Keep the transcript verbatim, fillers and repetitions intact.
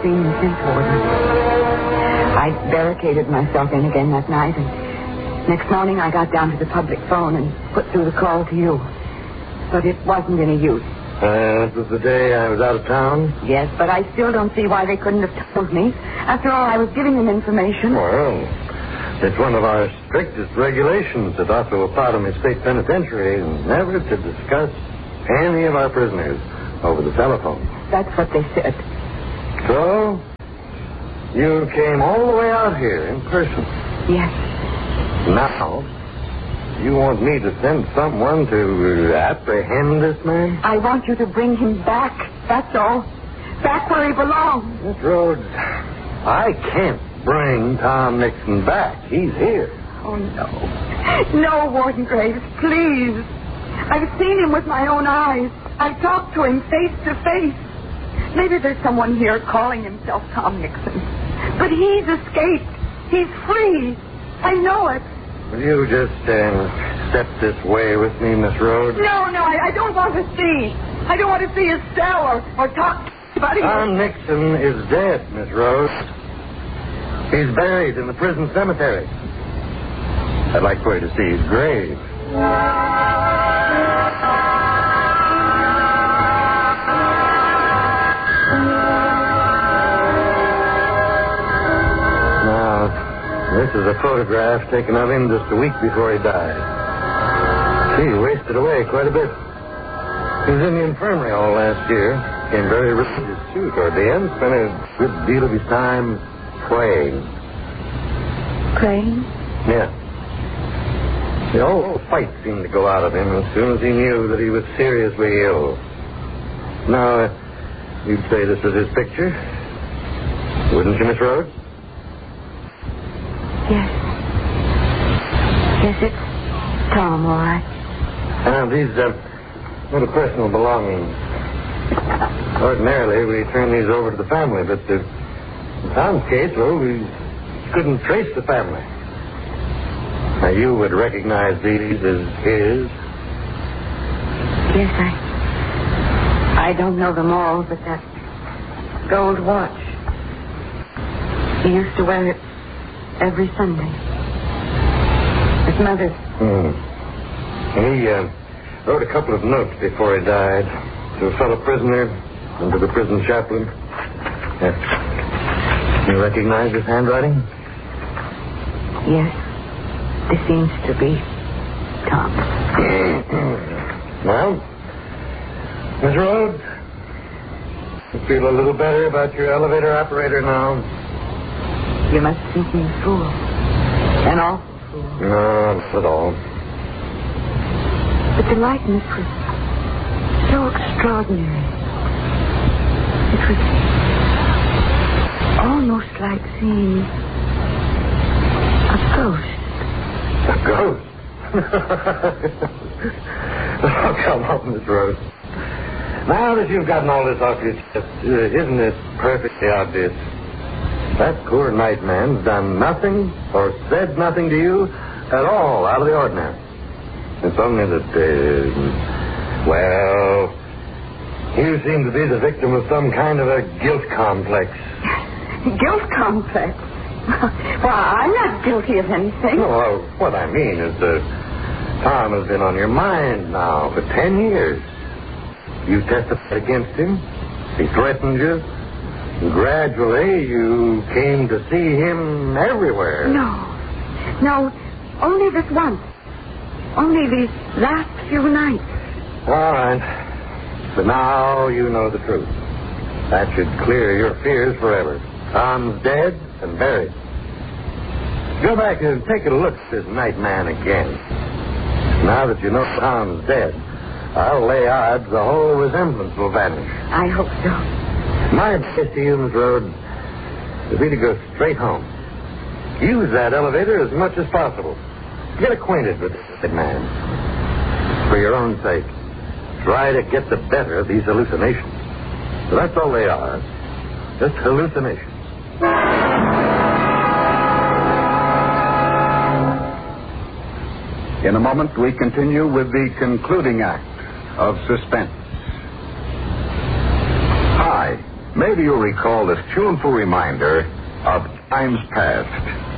seen him since, Warden. I barricaded myself in again that night, and next morning I got down to the public phone and put through the call to you. But it wasn't any use. Uh, that was the day I was out of town? Yes, but I still don't see why they couldn't have told me. After all, I was giving them information. Well, it's one of our strictest regulations at Ottawa State Penitentiary never to discuss any of our prisoners over the telephone. That's what they said. So, you came all the way out here in person? Yes. Now, you want me to send someone to apprehend this man? I want you to bring him back, that's all. Back where he belongs. Miss Rhodes, I can't bring Tom Nixon back. He's here. Oh, no. No, Warden Graves, please. I've seen him with my own eyes. I've talked to him face to face. Maybe there's someone here calling himself Tom Nixon. But he's escaped. He's free. I know it. Will you just uh, step this way with me, Miss Rhodes? No, no, I, I don't want to see. I don't want to see his cell or, or talk to anybody. Tom Nixon is dead, Miss Rhodes. He's buried in the prison cemetery. I'd like for you to see his grave. This is a photograph taken of him just a week before he died. He wasted away quite a bit. He was in the infirmary all last year. Became very religious, too, toward the end. Spent a good deal of his time praying. Praying? Yeah. The whole fight seemed to go out of him as soon as he knew that he was seriously ill. Now, uh, you'd say this is his picture? Wouldn't you, Miss Rhodes? Yes. Yes, it's Tom, all right. Now, these uh, little personal belongings. Ordinarily, we turn these over to the family, but uh, in Tom's case, well, we couldn't trace the family. Now, you would recognize these as his? Yes, I... I don't know them all, but that gold watch. He used to wear it every Sunday. His mother. Hmm. And he uh, wrote a couple of notes before he died to a fellow prisoner and to the prison chaplain. Yeah. You recognize his handwriting? Yes. This seems to be Tom. Well, Miss Rhodes, you feel a little better about your elevator operator now? You must think me a fool. An awful fool. No, not at all. But the likeness was so extraordinary. It was almost like seeing a ghost. A ghost? Oh, come on, Miss Rhodes. Now that you've gotten all this off your chest, uh, isn't it perfectly obvious? That poor night man's done nothing or said nothing to you at all out of the ordinary. It's only that, uh, well, you seem to be the victim of some kind of a guilt complex. Guilt complex? Well, I'm not guilty of anything. Well, what I mean is that Tom has been on your mind now for ten years. You testified against him. He threatened you. Gradually, you came to see him everywhere. No. No, only this once. Only these last few nights. All right. But now you know the truth. That should clear your fears forever. Tom's dead and buried. Go back and take a look at this night man again. Now that you know Tom's dead, I'll lay odds the whole resemblance will vanish. I hope so. My advice to you, Miss Rhodes, would be to go straight home. Use that elevator as much as possible. Get acquainted with this man. For your own sake. Try to get the better of these hallucinations. So that's all they are. Just hallucinations. In a moment, we continue with the concluding act of Suspense. Hi, maybe you'll recall this tuneful reminder of times past.